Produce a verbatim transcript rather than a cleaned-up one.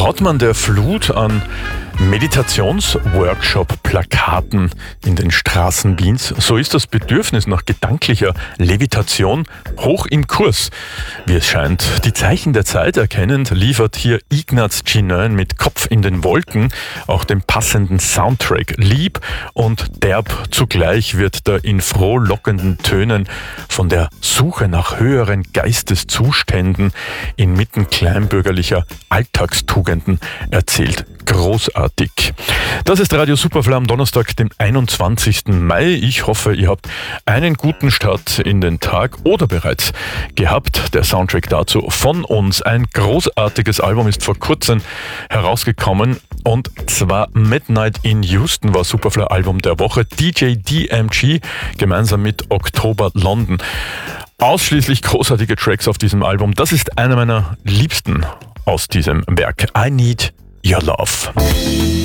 Traut man der Flut an Meditationsworkshop-Plakaten in den Straßen Wiens? So ist das Bedürfnis nach gedanklicher Levitation hoch im Kurs. Wie es scheint, die Zeichen der Zeit erkennend, liefert hier Ignaz Chineun mit Kopf in den Wolken auch den passenden Soundtrack. Lieb und derb zugleich wird da in frohlockenden Tönen von der Suche nach höheren Geisteszuständen inmitten kleinbürgerlicher Alltagstugenden erzählt. Großartig. Das ist Radio Superfly am Donnerstag, dem einundzwanzigsten Mai. Ich hoffe, ihr habt einen guten Start in den Tag oder bereits gehabt. Der Soundtrack dazu von uns. Ein großartiges Album ist vor kurzem herausgekommen und zwar Midnight in Houston war Superfly Album der Woche. D J D M G gemeinsam mit Oktober London. Ausschließlich großartige Tracks auf diesem Album. Das ist einer meiner liebsten aus diesem Werk. I Need Your Love.